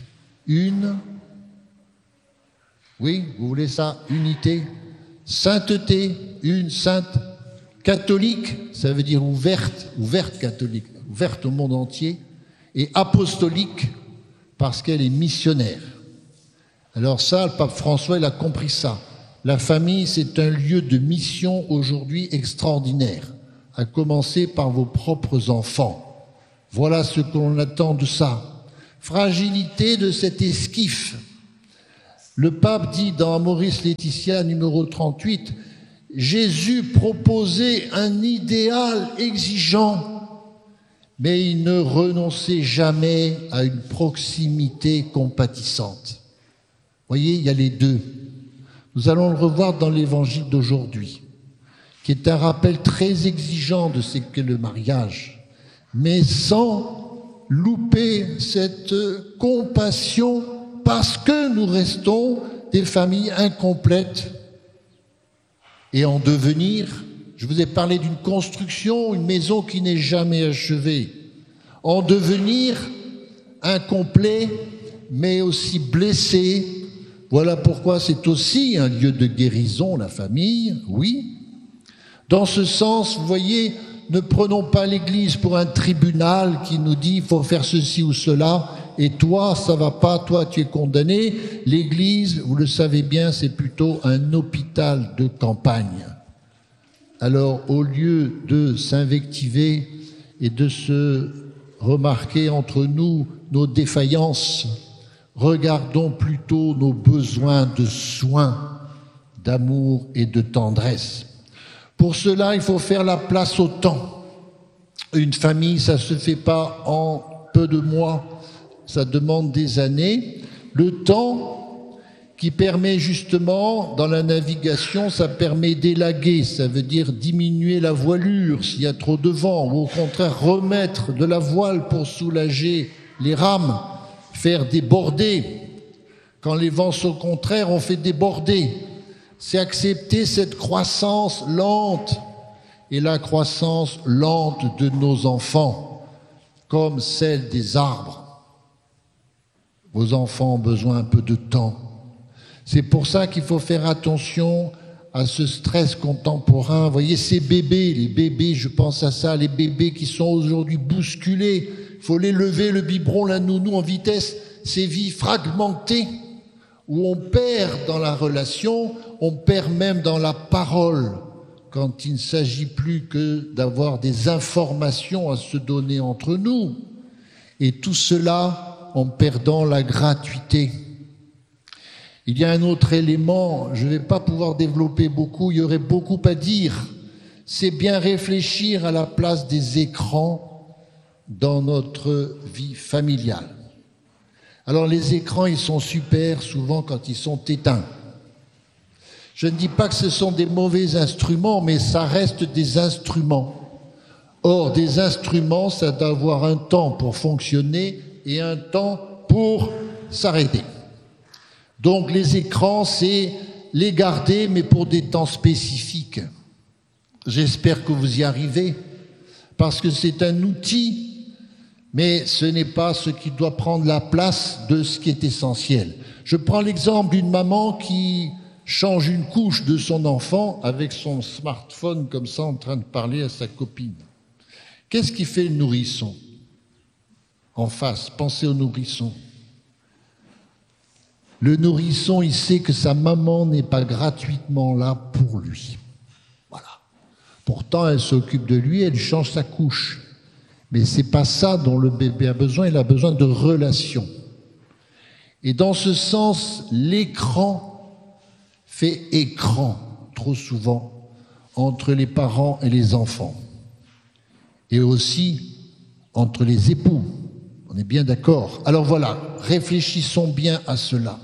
Oui, vous voulez ça, unité, sainteté, une sainte, catholique, ça veut dire ouverte catholique, ouverte au monde entier, et apostolique, parce qu'elle est missionnaire. Alors ça, le pape François, il a compris ça. La famille, c'est un lieu de mission aujourd'hui extraordinaire, à commencer par vos propres enfants. Voilà ce que l'on attend de ça. Fragilité de cet esquif. Le pape dit dans Amoris Laetitia numéro 38, Jésus proposait un idéal exigeant, mais il ne renonçait jamais à une proximité compatissante. Vous voyez, il y a les deux. Nous allons le revoir dans l'évangile d'aujourd'hui, qui est un rappel très exigeant de ce qu'est le mariage, mais sans louper cette compassion parce que nous restons des familles incomplètes et en devenir. Je vous ai parlé d'une construction, une maison qui n'est jamais achevée. En devenir incomplet, mais aussi blessé. Voilà pourquoi c'est aussi un lieu de guérison, la famille, oui. Dans ce sens, vous voyez, ne prenons pas l'Église pour un tribunal qui nous dit « il faut faire ceci ou cela ». Et toi, ça va pas, toi, tu es condamné. L'Église, vous le savez bien, c'est plutôt un hôpital de campagne. Alors, au lieu de s'invectiver et de se remarquer entre nous nos défaillances, regardons plutôt nos besoins de soins, d'amour et de tendresse. Pour cela, il faut faire la place au temps. Une famille, ça se fait pas en peu de mois. Ça demande des années. Le temps qui permet justement, dans la navigation, ça permet d'élaguer, ça veut dire diminuer la voilure s'il y a trop de vent, ou au contraire remettre de la voile pour soulager les rames, faire déborder. Quand les vents sont contraires, on fait déborder. C'est accepter cette croissance lente, et la croissance lente de nos enfants, comme celle des arbres. Vos enfants ont besoin un peu de temps. C'est pour ça qu'il faut faire attention à ce stress contemporain. Vous voyez, ces bébés, les bébés, je pense à ça, les bébés qui sont aujourd'hui bousculés. Il faut les lever, le biberon, la nounou en vitesse. Ces vies fragmentées où on perd dans la relation, on perd même dans la parole quand il ne s'agit plus que d'avoir des informations à se donner entre nous. Et tout cela en perdant la gratuité. Il y a un autre élément, je ne vais pas pouvoir développer beaucoup, il y aurait beaucoup à dire. C'est bien réfléchir à la place des écrans dans notre vie familiale. Alors les écrans, ils sont super souvent quand ils sont éteints. Je ne dis pas que ce sont des mauvais instruments, mais ça reste des instruments. Or, des instruments, ça doit avoir un temps pour fonctionner et un temps pour s'arrêter. Donc les écrans, c'est les garder, mais pour des temps spécifiques. J'espère que vous y arrivez, parce que c'est un outil, mais ce n'est pas ce qui doit prendre la place de ce qui est essentiel. Je prends l'exemple d'une maman qui change une couche de son enfant avec son smartphone comme ça en train de parler à sa copine. Qu'est-ce qui fait le nourrisson ? En face, pensez au nourrisson. Le nourrisson, il sait que sa maman n'est pas gratuitement là pour lui. Voilà. Pourtant, elle s'occupe de lui, elle change sa couche. Mais c'est pas ça dont le bébé a besoin, il a besoin de relations. Et dans ce sens, l'écran fait écran, trop souvent, entre les parents et les enfants. Et aussi entre les époux. On est bien d'accord. Alors voilà, réfléchissons bien à cela.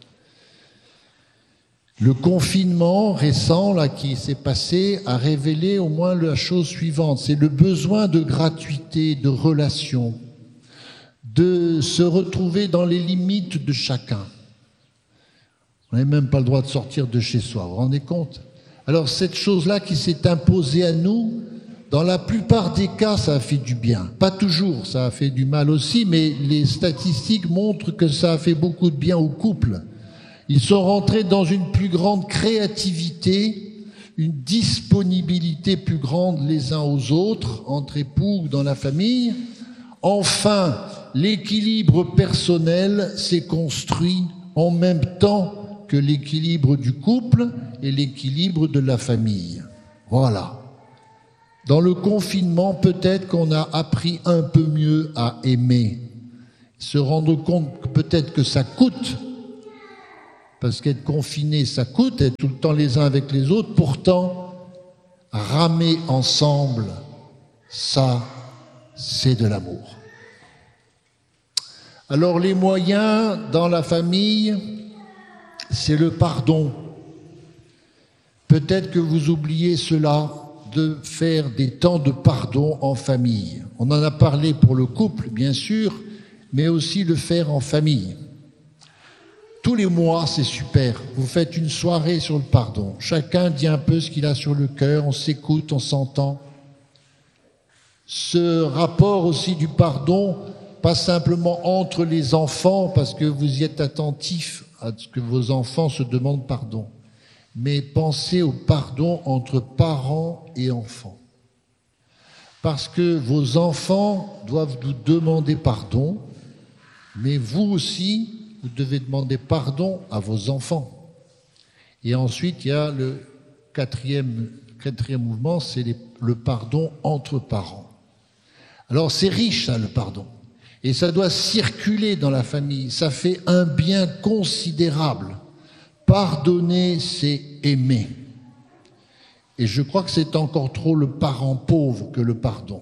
Le confinement récent là, qui s'est passé a révélé au moins la chose suivante, c'est le besoin de gratuité, de relation, de se retrouver dans les limites de chacun. On n'a même pas le droit de sortir de chez soi, vous vous rendez compte ? Alors cette chose-là qui s'est imposée à nous, dans la plupart des cas, ça a fait du bien. Pas toujours, ça a fait du mal aussi, mais les statistiques montrent que ça a fait beaucoup de bien aux couples. Ils sont rentrés dans une plus grande créativité, une disponibilité plus grande les uns aux autres, entre époux ou dans la famille. Enfin, l'équilibre personnel s'est construit en même temps que l'équilibre du couple et l'équilibre de la famille. Voilà. Dans le confinement, peut-être qu'on a appris un peu mieux à aimer, se rendre compte que peut-être que ça coûte, parce qu'être confiné, ça coûte, être tout le temps les uns avec les autres, pourtant, ramer ensemble, ça, c'est de l'amour. Alors les moyens dans la famille, c'est le pardon. Peut-être que vous oubliez cela, de faire des temps de pardon en famille. On en a parlé pour le couple, bien sûr, mais aussi le faire en famille. Tous les mois, c'est super. Vous faites une soirée sur le pardon. Chacun dit un peu ce qu'il a sur le cœur, on s'écoute, on s'entend. Ce rapport aussi du pardon, pas simplement entre les enfants, parce que vous y êtes attentif à ce que vos enfants se demandent pardon, mais pensez au pardon entre parents et enfants. Parce que vos enfants doivent vous demander pardon, mais vous aussi, vous devez demander pardon à vos enfants. Et ensuite, il y a le quatrième mouvement, c'est le pardon entre parents. Alors c'est riche, ça, le pardon. Et ça doit circuler dans la famille. Ça fait un bien considérable. Pardonner, c'est aimer. Et je crois que c'est encore trop le parent pauvre que le pardon.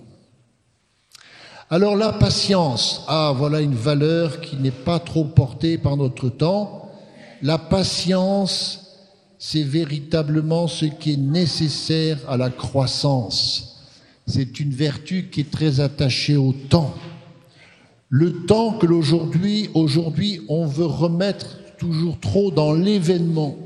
Alors la patience, voilà une valeur qui n'est pas trop portée par notre temps. La patience, c'est véritablement ce qui est nécessaire à la croissance. C'est une vertu qui est très attachée au temps. Le temps que aujourd'hui, on veut remettre toujours trop dans l'événement.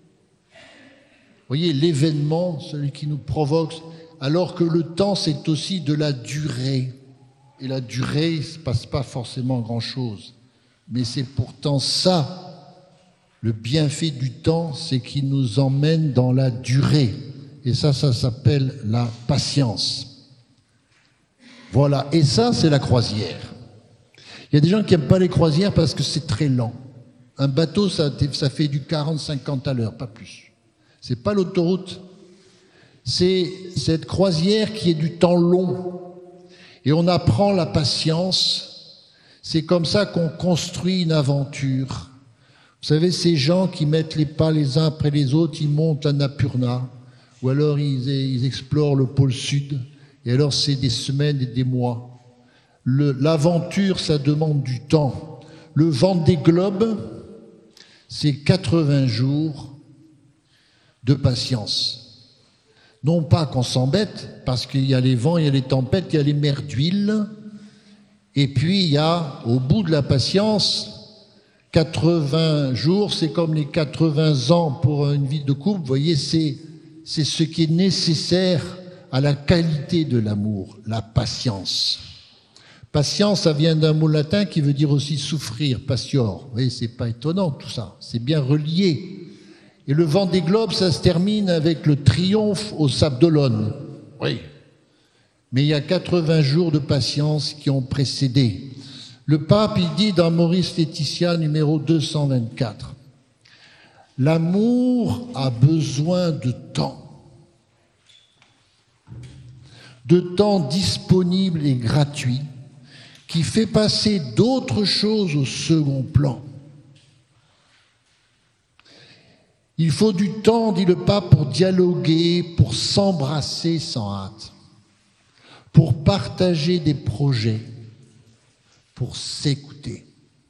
Vous voyez, l'événement, celui qui nous provoque, alors que le temps, c'est aussi de la durée. Et la durée, il ne se passe pas forcément grand-chose. Mais c'est pourtant ça, le bienfait du temps, c'est qu'il nous emmène dans la durée. Et ça s'appelle la patience. Voilà, et ça, c'est la croisière. Il y a des gens qui n'aiment pas les croisières parce que c'est très lent. Un bateau, ça fait du 40-50 à l'heure, pas plus. C'est pas l'autoroute. C'est cette croisière qui est du temps long. Et on apprend la patience. C'est comme ça qu'on construit une aventure. Vous savez, ces gens qui mettent les pas les uns après les autres, ils montent l'Annapurna, ou alors ils explorent le pôle sud, et alors c'est des semaines et des mois. L'aventure, ça demande du temps. Le Vendée Globe, c'est 80 jours de patience. Non pas qu'on s'embête, parce qu'il y a les vents, il y a les tempêtes, il y a les mers d'huile, et puis il y a, au bout de la patience, 80 jours, c'est comme les 80 ans pour une vie de couple. Vous voyez, c'est ce qui est nécessaire à la qualité de l'amour, la patience. Patience, ça vient d'un mot latin qui veut dire aussi souffrir, patior. Vous voyez, c'est pas étonnant tout ça, c'est bien relié. Et le Vendée Globe, ça se termine avec le triomphe au Sable d'Olonne. Oui. Mais il y a 80 jours de patience qui ont précédé. Le pape, il dit dans Amoris Laetitia, numéro 224, « L'amour a besoin de temps disponible et gratuit, qui fait passer d'autres choses au second plan. Il faut du temps, dit le pape, pour dialoguer, pour s'embrasser sans hâte, pour partager des projets, pour s'écouter,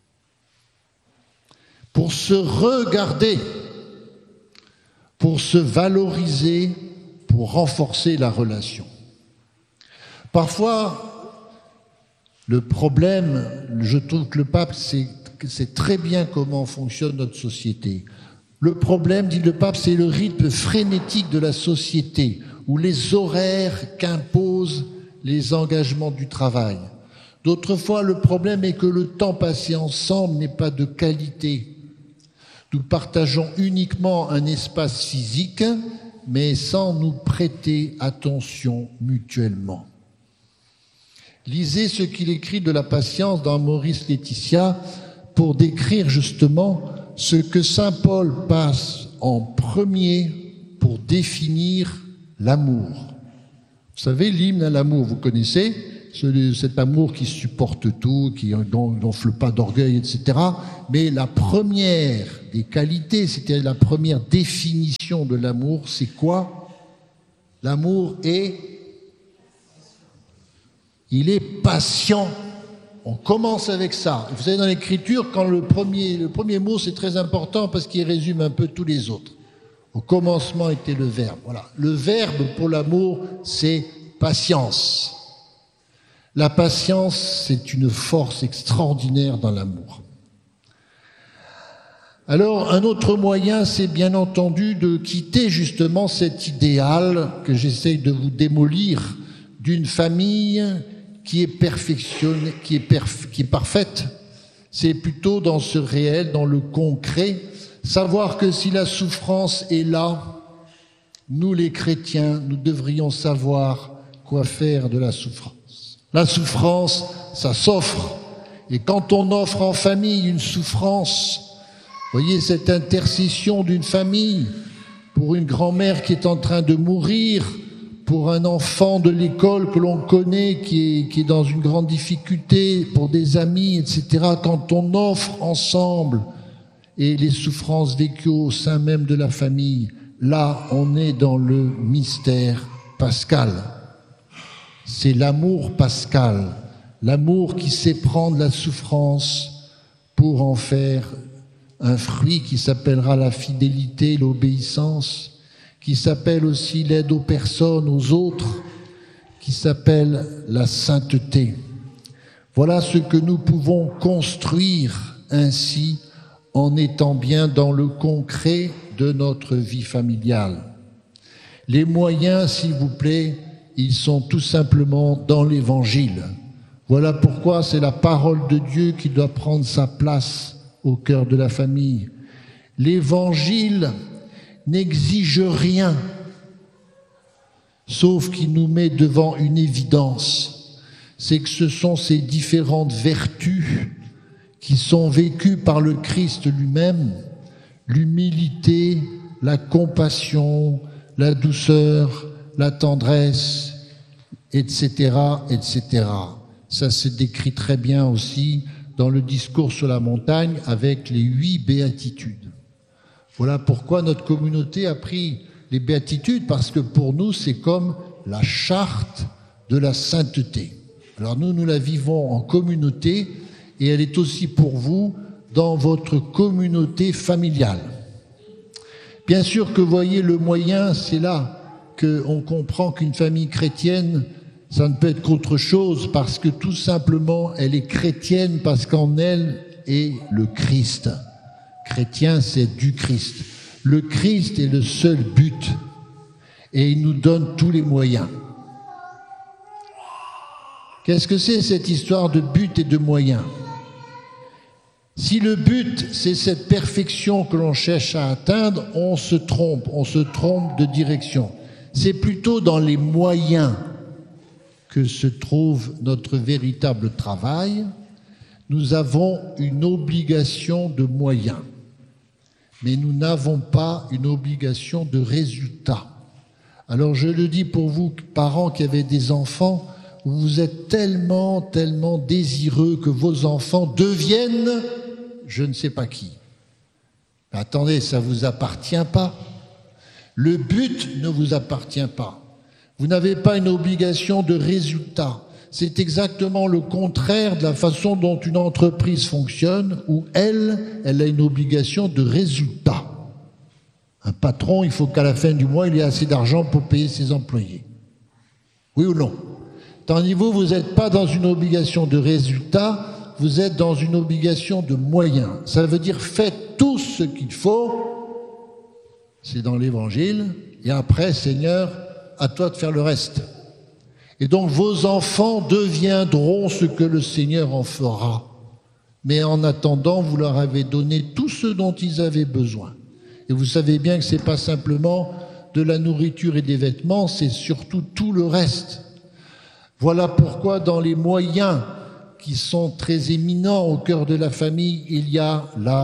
pour se regarder, pour se valoriser, pour renforcer la relation. Parfois, le problème, je trouve que le pape sait très bien comment fonctionne notre société. Le problème, dit le pape, c'est le rythme frénétique de la société, ou les horaires qu'imposent les engagements du travail. D'autres fois, le problème est que le temps passé ensemble n'est pas de qualité. Nous partageons uniquement un espace physique, mais sans nous prêter attention mutuellement. Lisez ce qu'il écrit de la patience dans Amoris Laetitia pour décrire justement ce que saint Paul passe en premier pour définir l'amour. Vous savez, l'hymne à l'amour, vous connaissez, cet amour qui supporte tout, qui n'enfle pas d'orgueil, etc. Mais la première des qualités, c'était la première définition de l'amour, c'est quoi? L'amour il est patient. On commence avec ça. Vous savez, dans l'écriture, quand le premier mot, c'est très important parce qu'il résume un peu tous les autres. Au commencement était le verbe. Voilà. Le verbe pour l'amour, c'est patience. La patience, c'est une force extraordinaire dans l'amour. Alors, un autre moyen, c'est bien entendu de quitter justement cet idéal que j'essaye de vous démolir d'une famille qui est perfectionnée, qui est parfaite. C'est plutôt dans ce réel, dans le concret, savoir que si la souffrance est là, nous les chrétiens, nous devrions savoir quoi faire de la souffrance. La souffrance, ça s'offre. Et quand on offre en famille une souffrance, voyez cette intercession d'une famille pour une grand-mère qui est en train de mourir, pour un enfant de l'école que l'on connaît qui est dans une grande difficulté, pour des amis, etc. Quand on offre ensemble et les souffrances vécues au sein même de la famille, là, on est dans le mystère pascal. C'est l'amour pascal, l'amour qui sait prendre la souffrance pour en faire un fruit qui s'appellera la fidélité, l'obéissance, qui s'appelle aussi l'aide aux personnes, aux autres, qui s'appelle la sainteté. Voilà ce que nous pouvons construire ainsi en étant bien dans le concret de notre vie familiale. Les moyens, s'il vous plaît, ils sont tout simplement dans l'Évangile. Voilà pourquoi c'est la parole de Dieu qui doit prendre sa place au cœur de la famille. L'Évangile n'exige rien, sauf qu'il nous met devant une évidence. C'est que ce sont ces différentes vertus qui sont vécues par le Christ lui-même, l'humilité, la compassion, la douceur, la tendresse, etc., etc. Ça se décrit très bien aussi dans le discours sur la montagne avec les 8 béatitudes. Voilà pourquoi notre communauté a pris les béatitudes, parce que pour nous, c'est comme la charte de la sainteté. Alors nous la vivons en communauté et elle est aussi pour vous dans votre communauté familiale. Bien sûr que, voyez, le moyen, c'est là qu'on comprend qu'une famille chrétienne, ça ne peut être qu'autre chose, parce que tout simplement, elle est chrétienne parce qu'en elle est le Christ. Chrétien, c'est du Christ. Le Christ est le seul but et il nous donne tous les moyens. Qu'est-ce que c'est cette histoire de but et de moyens? Si le but, c'est cette perfection que l'on cherche à atteindre, on se trompe de direction. C'est plutôt dans les moyens que se trouve notre véritable travail. Nous avons une obligation de moyens, mais nous n'avons pas une obligation de résultat. Alors je le dis pour vous, parents qui avez des enfants, vous êtes tellement, tellement désireux que vos enfants deviennent je ne sais pas qui. Mais attendez, ça ne vous appartient pas. Le but ne vous appartient pas. Vous n'avez pas une obligation de résultat. C'est exactement le contraire de la façon dont une entreprise fonctionne, où elle a une obligation de résultat. Un patron, il faut qu'à la fin du mois, il ait assez d'argent pour payer ses employés. Oui ou non? Tandis que vous n'êtes pas dans une obligation de résultat, vous êtes dans une obligation de moyens. Ça veut dire faites tout ce qu'il faut, c'est dans l'Évangile, et après, Seigneur, à toi de faire le reste. Et donc vos enfants deviendront ce que le Seigneur en fera. Mais en attendant, vous leur avez donné tout ce dont ils avaient besoin. Et vous savez bien que ce n'est pas simplement de la nourriture et des vêtements, c'est surtout tout le reste. Voilà pourquoi dans les moyens qui sont très éminents au cœur de la famille, il y a la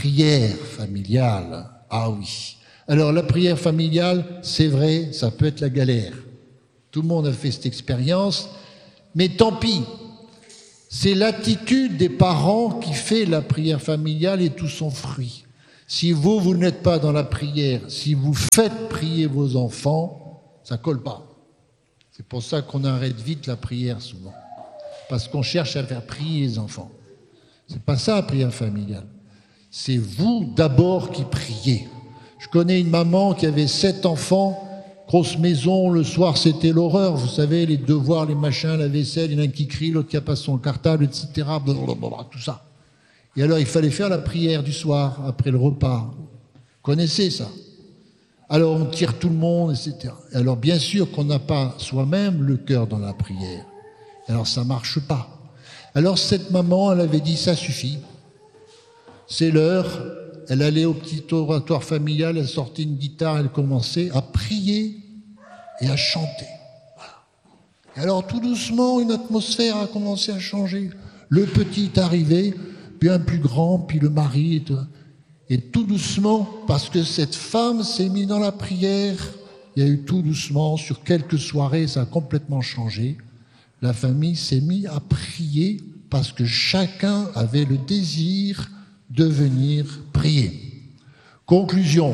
prière familiale. Ah oui. Alors la prière familiale, c'est vrai, ça peut être la galère. Tout le monde a fait cette expérience, mais tant pis. C'est l'attitude des parents qui fait la prière familiale et tout son fruit. Si vous n'êtes pas dans la prière, si vous faites prier vos enfants, ça colle pas. C'est pour ça qu'on arrête vite la prière souvent. Parce qu'on cherche à faire prier les enfants. C'est pas ça la prière familiale. C'est vous d'abord qui priez. Je connais une maman qui avait 7 enfants, grosse maison, le soir c'était l'horreur, vous savez, les devoirs, les machins, la vaisselle, il y en a un qui crie, l'autre qui a pas son cartable, etc. Blablabla, tout ça. Et alors il fallait faire la prière du soir, après le repas. Vous connaissez ça? Alors on tire tout le monde, etc. Alors bien sûr qu'on n'a pas soi-même le cœur dans la prière. Alors ça marche pas. Alors cette maman, elle avait dit, ça suffit. C'est l'heure. Elle allait au petit oratoire familial, elle sortait une guitare, elle commençait à prier et à chanter. Voilà. Et alors tout doucement, une atmosphère a commencé à changer. Le petit est arrivé, puis un plus grand, puis le mari. Et tout doucement, parce que cette femme s'est mise dans la prière, il y a eu tout doucement, sur quelques soirées, ça a complètement changé. La famille s'est mise à prier parce que chacun avait le désir de venir prier. Conclusion.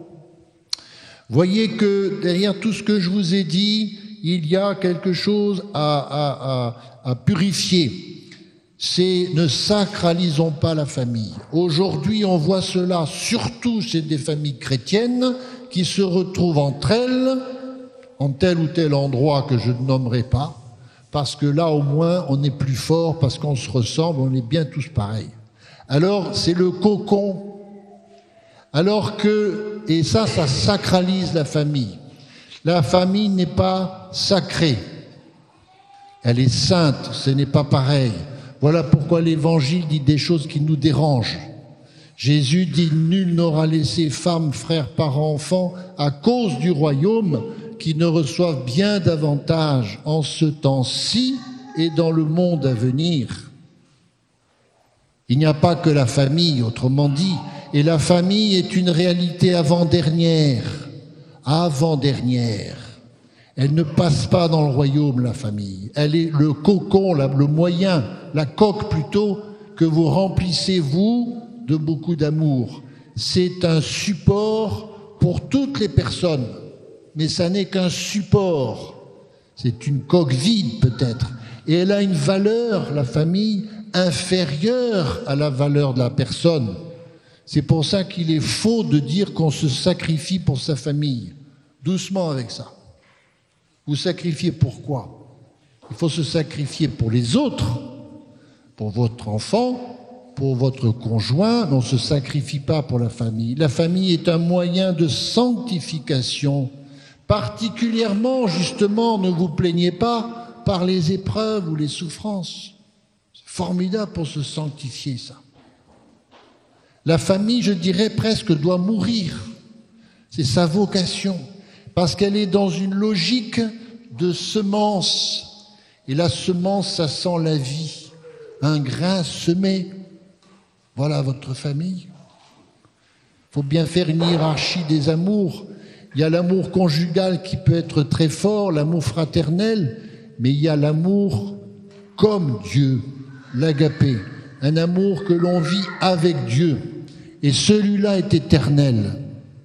Voyez que derrière tout ce que je vous ai dit, il y a quelque chose à purifier. Ne sacralisons pas la famille. Aujourd'hui, on voit cela surtout chez des familles chrétiennes qui se retrouvent entre elles, en tel ou tel endroit que je ne nommerai pas, parce que là, au moins, on est plus fort, parce qu'on se ressemble, on est bien tous pareils. Alors, c'est le cocon. Alors que, et ça sacralise la famille. La famille n'est pas sacrée. Elle est sainte, ce n'est pas pareil. Voilà pourquoi l'Évangile dit des choses qui nous dérangent. Jésus dit « Nul n'aura laissé femme, frère, parents, enfants à cause du royaume qui ne reçoivent bien davantage en ce temps-ci et dans le monde à venir. » Il n'y a pas que la famille, autrement dit, et la famille est une réalité avant-dernière. Avant-dernière. Elle ne passe pas dans le royaume, la famille. Elle est le cocon, le moyen, la coque plutôt, que vous remplissez, vous, de beaucoup d'amour. C'est un support pour toutes les personnes, mais ça n'est qu'un support. C'est une coque vide peut-être. Et elle a une valeur, la famille, inférieure à la valeur de la personne. C'est pour ça qu'il est faux de dire qu'on se sacrifie pour sa famille. Doucement avec ça. Vous sacrifiez pourquoi? Il faut se sacrifier pour les autres, pour votre enfant, pour votre conjoint, mais on ne se sacrifie pas pour la famille. La famille est un moyen de sanctification, particulièrement, justement, ne vous plaignez pas, par les épreuves ou les souffrances. C'est formidable pour se sanctifier, ça. La famille, je dirais presque, doit mourir. C'est sa vocation, parce qu'elle est dans une logique de semence. Et la semence, ça sent la vie. Un grain semé. Voilà votre famille. Il faut bien faire une hiérarchie des amours. Il y a l'amour conjugal qui peut être très fort, l'amour fraternel, mais il y a l'amour comme Dieu, l'agapé, un amour que l'on vit avec Dieu. Et celui-là est éternel.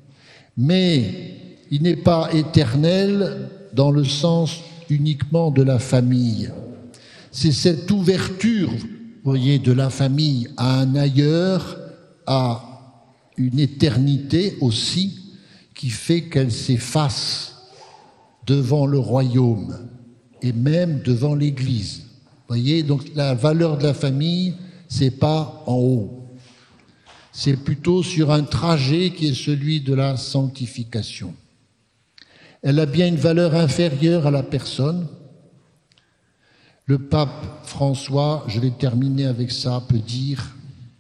Mais il n'est pas éternel dans le sens uniquement de la famille. C'est cette ouverture, vous voyez, de la famille à un ailleurs, à une éternité aussi, qui fait qu'elle s'efface devant le royaume et même devant l'Église. Vous voyez, donc la valeur de la famille, c'est pas en haut. C'est plutôt sur un trajet qui est celui de la sanctification. Elle a bien une valeur inférieure à la personne. Le pape François, je vais terminer avec ça, peut dire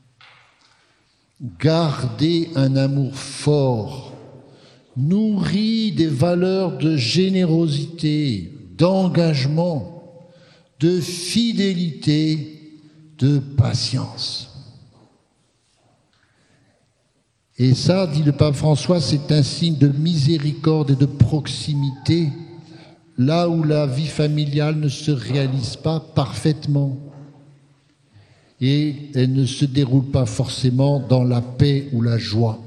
« Gardez un amour fort, nourri des valeurs de générosité, d'engagement, de fidélité, de patience. » Et ça, dit le pape François, c'est un signe de miséricorde et de proximité, là où la vie familiale ne se réalise pas parfaitement. Et elle ne se déroule pas forcément dans la paix ou la joie.